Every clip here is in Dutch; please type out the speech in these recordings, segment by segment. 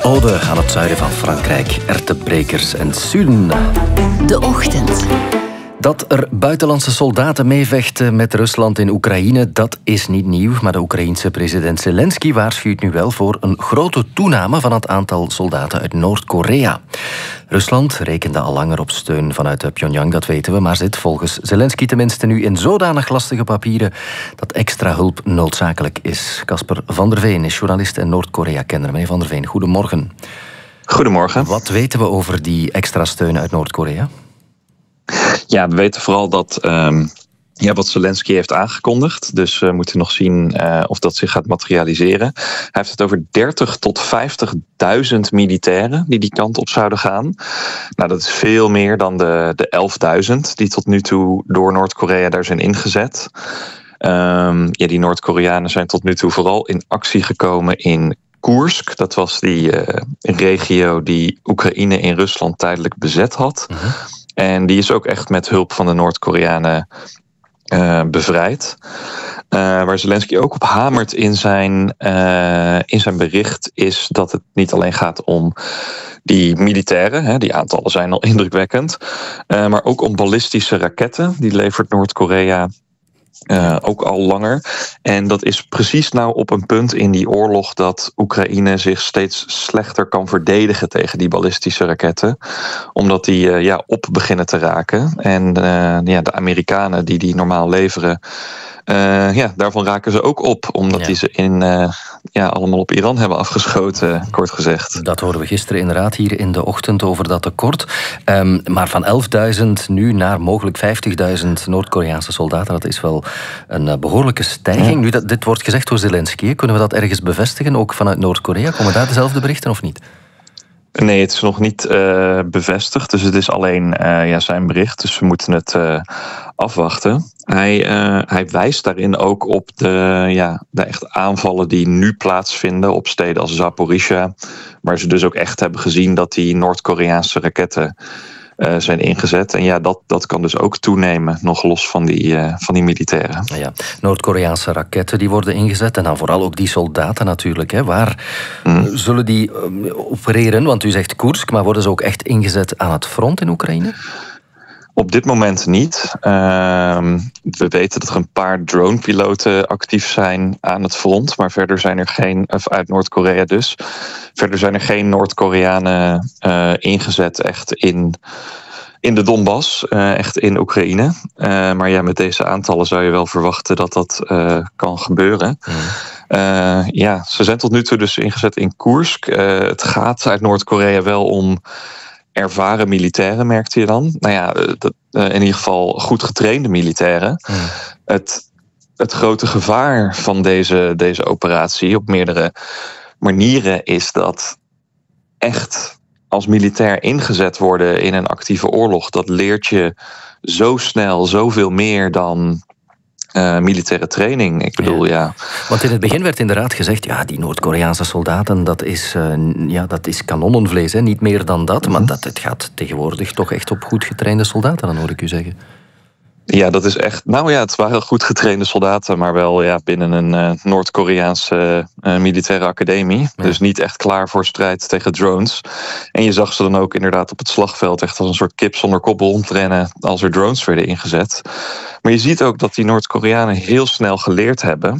Ode aan het zuiden van Frankrijk, erwtenbrekers en Suun. De Ochtend. Dat er buitenlandse soldaten meevechten met Rusland in Oekraïne, dat is niet nieuw. Maar de Oekraïense president Zelensky waarschuwt nu wel voor een grote toename van het aantal soldaten uit Noord-Korea. Rusland rekende al langer op steun vanuit Pyongyang, dat weten we, maar zit volgens Zelensky tenminste nu in zodanig lastige papieren dat extra hulp noodzakelijk is. Casper van der Veen is journalist en Noord-Korea-kenner. Meneer van der Veen, goedemorgen. Goedemorgen. Wat weten we over die extra steun uit Noord-Korea? Ja, we weten vooral dat wat Zelensky heeft aangekondigd. Dus we moeten nog zien of dat zich gaat materialiseren. Hij heeft het over 30.000 tot 50.000 militairen die kant op zouden gaan. Nou, dat is veel meer dan de 11.000 die tot nu toe door Noord-Korea daar zijn ingezet. Die Noord-Koreanen zijn tot nu toe vooral in actie gekomen in Koersk. Dat was die regio die Oekraïne in Rusland tijdelijk bezet had. Uh-huh. En die is ook echt met hulp van de Noord-Koreanen bevrijd. Waar Zelensky ook op hamert in zijn bericht is dat het niet alleen gaat om die militairen, die aantallen zijn al indrukwekkend, maar ook om ballistische raketten. Die levert Noord-Korea ook al langer. En dat is precies nou op een punt in die oorlog dat Oekraïne zich steeds slechter kan verdedigen tegen die ballistische raketten. Omdat die op beginnen te raken. En de Amerikanen die normaal leveren, daarvan raken ze ook op. Omdat die ze allemaal op Iran hebben afgeschoten, kort gezegd. Dat hoorden we gisteren inderdaad hier in de ochtend over dat tekort. Maar van 11.000 nu naar mogelijk 50.000 Noord-Koreaanse soldaten, dat is wel een behoorlijke stijging. Nu, dit wordt gezegd door Zelensky. Kunnen we dat ergens bevestigen, ook vanuit Noord-Korea? Komen daar dezelfde berichten of niet? Nee, het is nog niet bevestigd. Dus het is alleen zijn bericht. Dus we moeten het afwachten. Hij wijst daarin ook op de echt aanvallen die nu plaatsvinden op steden als Zaporizhzhia. Waar ze dus ook echt hebben gezien dat die Noord-Koreaanse raketten zijn ingezet. En dat kan dus ook toenemen, nog los van die militairen. Ja, Noord-Koreaanse raketten die worden ingezet. En dan vooral ook die soldaten natuurlijk. Hè. Waar zullen die opereren? Want u zegt Koersk, maar worden ze ook echt ingezet aan het front in Oekraïne? Op dit moment niet. We weten dat er een paar dronepiloten actief zijn aan het front. Maar verder zijn er uit Noord-Korea dus. Verder zijn er geen Noord-Koreanen ingezet echt in de Donbass, echt in Oekraïne. Maar met deze aantallen zou je wel verwachten dat dat kan gebeuren. Ze zijn tot nu toe dus ingezet in Koersk. Het gaat uit Noord-Korea wel om ervaren militairen, merkte je dan. In ieder geval goed getrainde militairen. Het grote gevaar van deze operatie op meerdere manieren is dat echt als militair ingezet worden in een actieve oorlog, dat leert je zo snel zoveel meer dan militaire training. Ik bedoel, Want in het begin werd inderdaad gezegd, die Noord-Koreaanse soldaten, dat is kanonnenvlees, hè? Niet meer dan dat. Maar het gaat tegenwoordig toch echt op goed getrainde soldaten, dan hoor ik u zeggen. Ja, dat is echt. Het waren goed getrainde soldaten, maar wel binnen een Noord-Koreaanse militaire academie. Ja. Dus niet echt klaar voor strijd tegen drones. En je zag ze dan ook inderdaad op het slagveld echt als een soort kip zonder kop rondrennen als er drones werden ingezet. Maar je ziet ook dat die Noord-Koreanen heel snel geleerd hebben.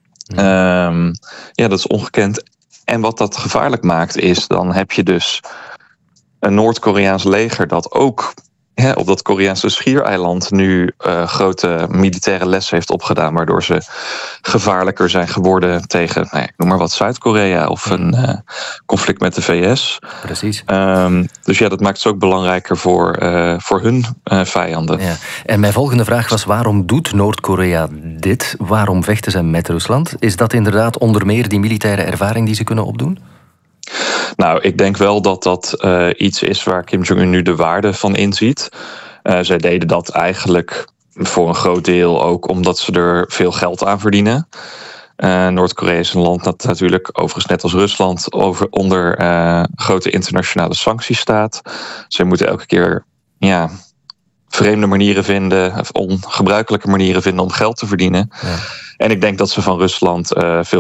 Dat is ongekend. En wat dat gevaarlijk maakt is, dan heb je dus een Noord-Koreaans leger dat ook op dat Koreaanse schiereiland nu grote militaire lessen heeft opgedaan, waardoor ze gevaarlijker zijn geworden tegen, ik noem maar wat, Zuid-Korea of een conflict met de VS. Precies. Dus dat maakt het ook belangrijker voor hun vijanden. Ja. En mijn volgende vraag was, waarom doet Noord-Korea dit? Waarom vechten ze met Rusland? Is dat inderdaad onder meer die militaire ervaring die ze kunnen opdoen? Nou, ik denk wel dat dat iets is waar Kim Jong-un nu de waarde van inziet. Zij deden dat eigenlijk voor een groot deel ook omdat ze er veel geld aan verdienen. Noord-Korea is een land dat natuurlijk, overigens net als Rusland, onder grote internationale sancties staat. Zij moeten elke keer vreemde manieren vinden, of ongebruikelijke manieren vinden om geld te verdienen. Ja. En ik denk dat ze van Rusland veel